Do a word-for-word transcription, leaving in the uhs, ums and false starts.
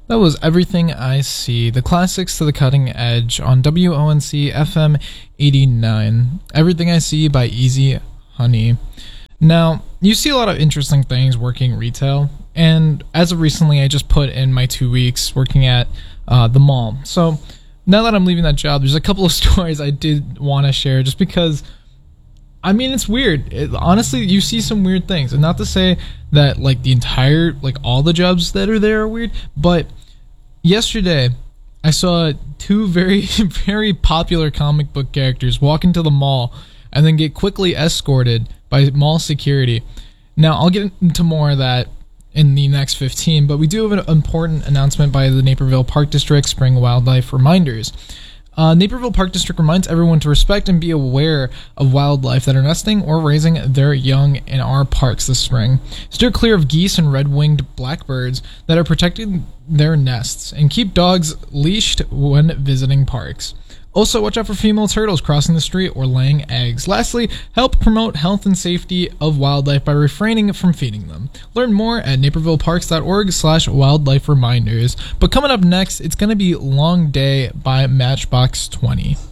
That was Everything I See, the classics to the cutting edge on W O N C F M eighty-nine. Everything I See by Easy Honey. Now, you see a lot of interesting things working retail, and as of recently, I just put in my two weeks working at uh, the mall. So now that I'm leaving that job, there's a couple of stories I did want to share just because, I mean, it's weird. It, honestly, you see some weird things. And not to say that, like, the entire, like, all the jobs that are there are weird, but yesterday, I saw two very, very popular comic book characters walk into the mall and then get quickly escorted by mall security. Now, I'll get into more of that in the next fifteen, but we do have an important announcement by the Naperville Park District Spring Wildlife Reminders. Uh, Naperville Park District reminds everyone to respect and be aware of wildlife that are nesting or raising their young in our parks this spring. Steer clear of geese and red-winged blackbirds that are protecting their nests, and keep dogs leashed when visiting parks. Also, watch out for female turtles crossing the street or laying eggs. Lastly, help promote health and safety of wildlife by refraining from feeding them. Learn more at napervilleparks.org slash wildlife reminders. But coming up next, it's going to be Long Day by Matchbox twenty.